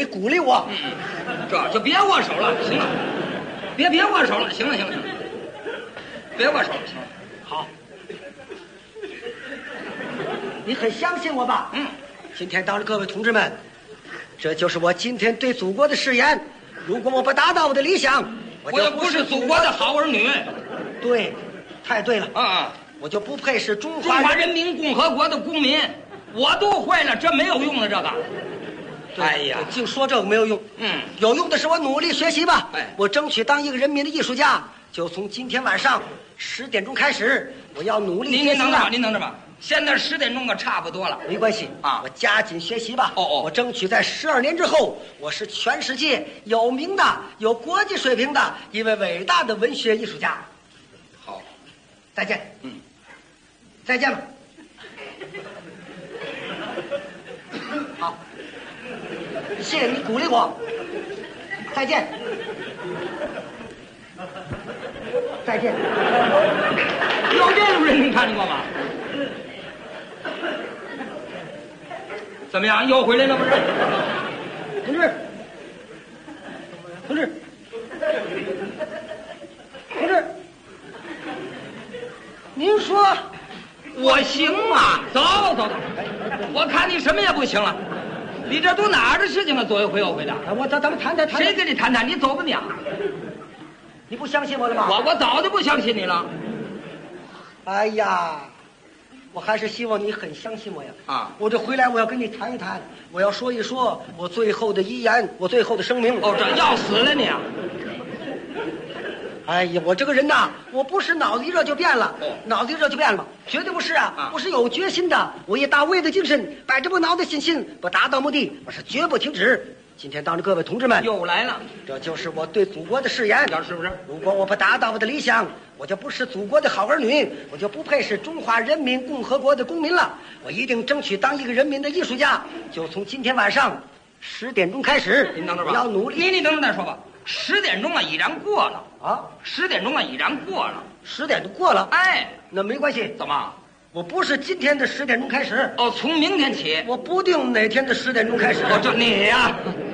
你鼓励我。 这就别握手了，行了，别握手了，行了，别握手了，行了。 好，你很相信我吧？今天到了各位同志们，这就是我今天对祖国的誓言。如果我不达到我的理想， 我就不是祖国的好儿女。 对，太对了。我就不配是中华人民共和国的公民。我都会了，这没有用的这个。哎呀， 净说这个没有用。有用的是我努力学习吧。我争取当一个人民的艺术家。就从今天晚上10点钟开始，我要努力学习了。 您等着吧，现在10点钟可差不多了。 没关系我加紧学习吧。我争取在12年之后，我是全世界有名的、有国际水平的一位伟大的文学艺术家。 好， 再见。再见吧。好，谢谢你鼓励我。再见。再见。 有这种人你看见过吗？怎么样？又回来了不是？ 同志，您说我行吗？走，我看你什么也不行了。你这都哪儿的事情啊？左一回右回的。 咱们谈谈。 谁跟你谈谈？你走吧你。 你不相信我了吧？ 我早就不相信你了。 哎呀，我还是希望你很相信我呀。我这回来我要跟你谈一谈，我要说一说我最后的遗言，我最后的声明。 这要死了你啊！ 哎呀，我这个人呐，我不是脑子一热就变了，绝对不是啊！我是有决心的，我以大卫的精神，摆着不挠的信心，不达到目的，我是绝不停止。今天当着各位同志们， 又来了， 这就是我对祖国的誓言， 是不是？ 如果我不达到我的理想，我就不是祖国的好儿女，我就不配是中华人民共和国的公民了。我一定争取当一个人民的艺术家，就从今天晚上10点钟开始。 您等着吧， 我要努力。 你等着再说吧。10点钟已然过了 10 点钟已然过了 ，10点钟过了。那没关系。 怎么？ 我不是今天的10点钟开始。 从明天起。 我不定哪天的10点钟开始。 就你呀。